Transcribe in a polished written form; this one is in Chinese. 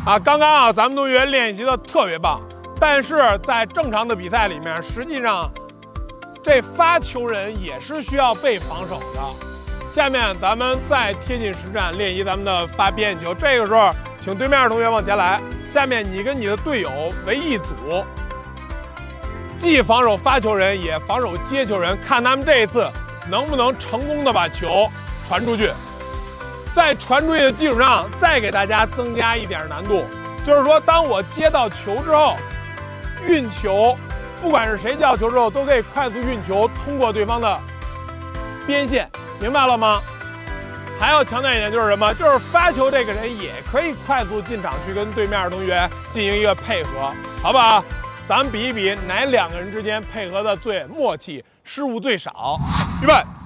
刚刚咱们同学练习的特别棒，但是在正常的比赛里面，实际上这发球人也是需要被防守的。下面咱们再贴近实战练习咱们的发边线球，这个时候请对面的同学往前来，下面你跟你的队友为一组，既防守发球人也防守接球人，看他们这一次能不能成功的把球传出去。在传出去的基础上，再给大家增加一点难度，就是说，当我接到球之后，运球，不管是谁接到球之后，都可以快速运球通过对方的边线，明白了吗？还要强调一点就是什么？就是发球这个人也可以快速进场去跟对面的同学进行一个配合，好不好？咱们比一比哪两个人之间配合的最默契，失误最少。预备。